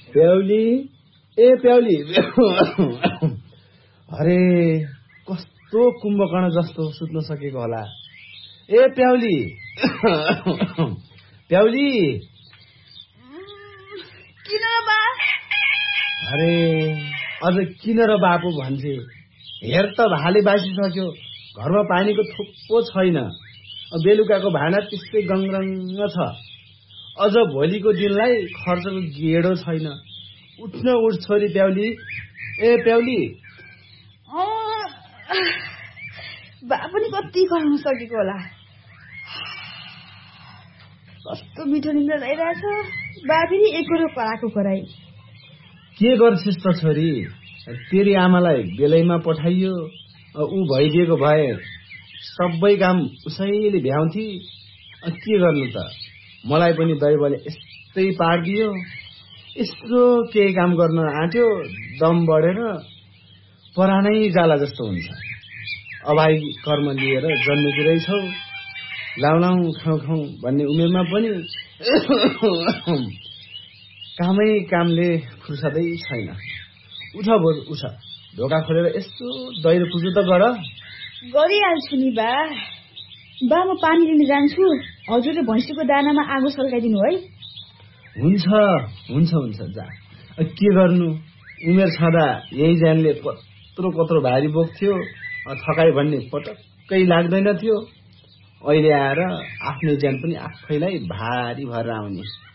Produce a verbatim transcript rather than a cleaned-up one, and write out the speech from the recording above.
प्याउली ए प्याउली अरे कस्तो कुम्भकर्ण जस्तो सुत्न सकेको होला। ए प्याउली प्याउली किन बा? अरे अझ किन र बापु भन्छे? हेर त भाले बासिसक्यो, घरमा पानीको थोप्पो छैन, बेलुकाको भाँडा त्यस्तै गङ्ग्रङ्ग छ, अझ भोलिको दिनलाई खर्चको गेडो छैन। उठ्न उठ छोरी प्याउली। ए प्याउली बा पनि कति गर्नु सकेको होला। कस्तो मिठो निन्द्रा लागिरहेछ। बा पनि एकरो कराएको कराई। के गर्छिस् त छोरी? तेरी आमालाई बेलैमा पठाइयो, ऊ भइदिएको भए सबै काम उसैले भ्याउँथी। के गर्नु त, मलाई पनि दैवले यस्तै पाडिदियो। यस्तो केही काम गर्न आँट्यो, दम बढेर परानै जाला जस्तो हुन्छ। अभाइ कर्म लिएर जन्मेकी रहेछौ, लाउलाउ खाउ खाउ भन्ने उमेरमा पनि कामै कामले फुर्सदै छैन। उठ बोज उठ, ढोका खोलेर यसो दैलो पुजो त गर। गरिहाल्छु नि बा। बा म पानी लिन जान्छु, हजुरले भैँसीको दानामा आगो सल्काइदिनु है। हुन्छ हुन्छ हुन्छ जा। के गर्नु, उमेर छँदा यही ज्यानले कत्रो कत्रो भारी बोक्थ्यो, थकाइ भन्ने पटक्कै लाग्दैन थियो। अहिले आएर आफ्नो ज्यान पनि आफैलाई भारी भएर आउने।